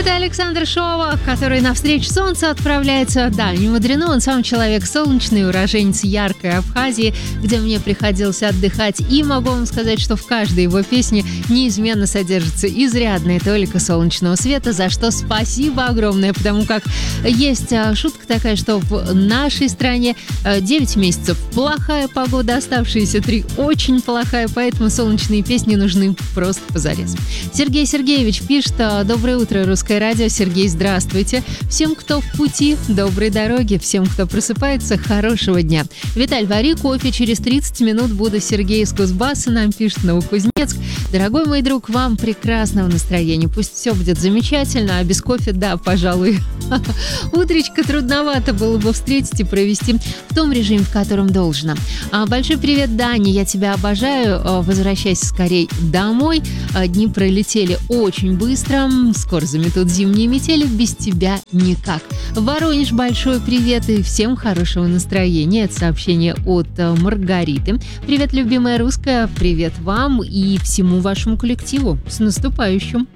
Это Александр Шова, который навстречу солнцу отправляется. Да, не мудрено, он сам человек солнечный, уроженец яркой Абхазии, где мне приходилось отдыхать. И могу вам сказать, что в каждой его песне неизменно содержится изрядная толика солнечного света, за что спасибо огромное, потому как есть шутка такая, что в нашей стране 9 месяцев плохая погода, оставшиеся 3 очень плохая, поэтому солнечные песни нужны просто позарез. Сергей Сергеевич пишет: «Доброе утро, Русское радио». Сергей, здравствуйте. Всем, кто в пути, доброй дороги. Всем, кто просыпается, хорошего дня. Виталь, вари кофе, через 30 минут буду. Сергей из Кузбасса нам пишет, Новокузнецк. Дорогой мой друг, вам прекрасного настроения. Пусть все будет замечательно, а без кофе, да, пожалуй, утречко трудновато было бы встретить и провести в том режиме, в котором должно. Большой привет, Дани, я тебя обожаю. Возвращайся скорей домой. Дни пролетели очень быстро. Скоро заметут зимние метели, без тебя никак. Воронеж, большой привет и всем хорошего настроения. Это сообщение от Маргариты. Привет, любимая русская, привет вам и всему вашему коллективу. С наступающим!